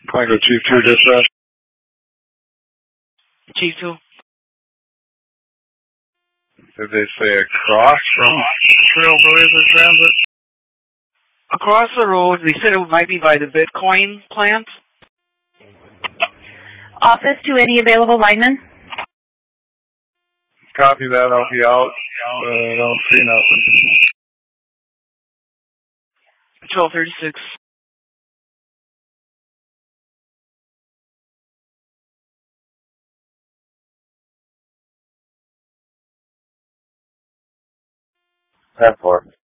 Tango Chief 2 dispatch. Chief 2. Did they say across from Trailblazer Transit? Across the road, they said it might be by the Bitcoin plant. Office to any available linemen? Copy that, I'll be out. I don't see nothing. 1236. That far.